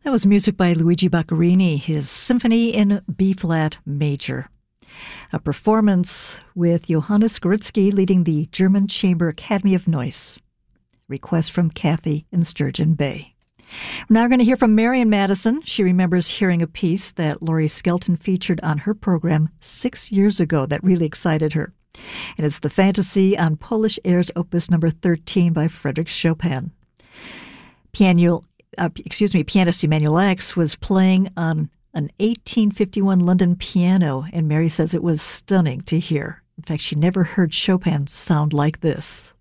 That was music by Luigi Boccherini, his Symphony in B-flat major. A performance with Johannes Gorizki leading the German Chamber Academy of Noise. Request from Kathy in Sturgeon Bay. We're now going to hear from Marian Madison. She remembers hearing a piece that Laurie Skelton featured on her program 6 years ago that really excited her. And it's the Fantasy on Polish Airs Opus number 13 by Frédéric Chopin. Pianist Emanuel X was playing on an 1851 London piano, and Mary says it was stunning to hear. In fact, she never heard Chopin sound like this.